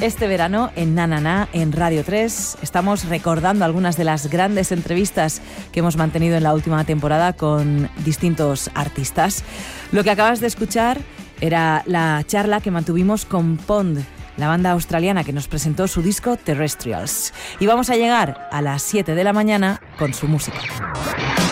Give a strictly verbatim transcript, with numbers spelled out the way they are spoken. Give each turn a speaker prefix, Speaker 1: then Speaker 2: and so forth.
Speaker 1: Este verano en Na Na Na, en Radio tres, estamos recordando algunas de las grandes entrevistas que hemos mantenido en la última temporada con distintos artistas. Lo que acabas de escuchar era la charla que mantuvimos con Pond, la banda australiana que nos presentó su disco Terrestrials. Y vamos a llegar a las siete de la mañana con su música.